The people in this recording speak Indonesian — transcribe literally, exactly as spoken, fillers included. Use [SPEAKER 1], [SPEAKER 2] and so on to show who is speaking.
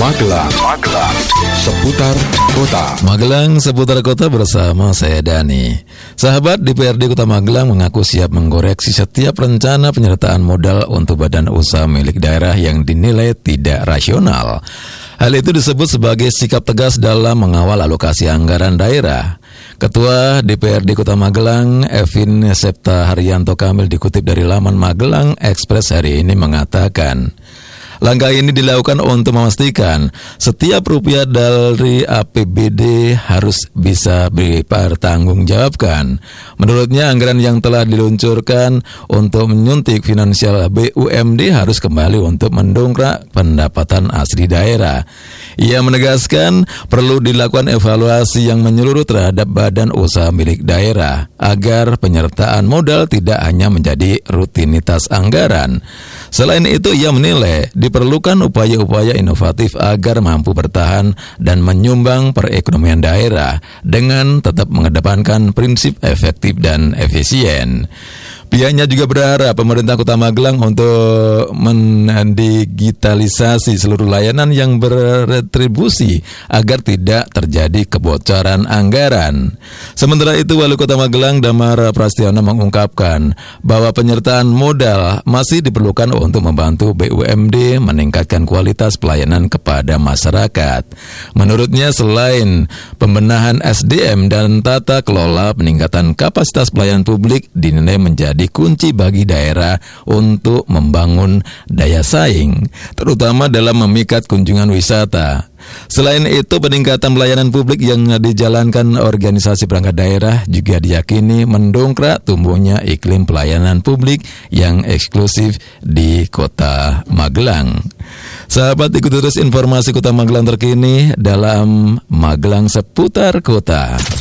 [SPEAKER 1] Magelang, Magelang, seputar kota.
[SPEAKER 2] Magelang seputar kota bersama saya Dani. Sahabat, D P R D Kota Magelang mengaku siap mengoreksi setiap rencana penyertaan modal untuk badan usaha milik daerah yang dinilai tidak rasional. Hal itu disebut sebagai sikap tegas dalam mengawal alokasi anggaran daerah. Ketua D P R D Kota Magelang, Evin Septa Haryanto Kamil, dikutip dari laman Magelang Express hari ini mengatakan, langkah ini dilakukan untuk memastikan setiap rupiah dari A P B D harus bisa dipertanggungjawabkan. Menurutnya, anggaran yang telah diluncurkan untuk menyuntik finansial B U M D harus kembali untuk mendongkrak pendapatan asli daerah. Ia menegaskan perlu dilakukan evaluasi yang menyeluruh terhadap badan usaha milik daerah agar penyertaan modal tidak hanya menjadi rutinitas anggaran. Selain itu, ia menilai diperlukan upaya-upaya inovatif agar mampu bertahan dan menyumbang perekonomian daerah dengan tetap mengedepankan prinsip efektif dan efisien. Pihaknya juga berharap pemerintah Kota Magelang untuk mendigitalisasi seluruh layanan yang berretribusi agar tidak terjadi kebocoran anggaran. Sementara itu, Wali Kota Magelang Damar Prasetyono mengungkapkan bahwa penyertaan modal masih diperlukan untuk membantu B U M D meningkatkan kualitas pelayanan kepada masyarakat. Menurutnya, selain pembenahan S D M dan tata kelola, peningkatan kapasitas pelayanan publik dinilai menjadi kunci bagi daerah untuk membangun daya saing, terutama dalam memikat kunjungan wisata. Selain itu, peningkatan pelayanan publik yang dijalankan organisasi perangkat daerah juga diyakini mendongkrak tumbuhnya iklim pelayanan publik yang eksklusif di Kota Magelang. Sahabat, ikuti terus informasi Kota Magelang terkini dalam Magelang Seputar Kota.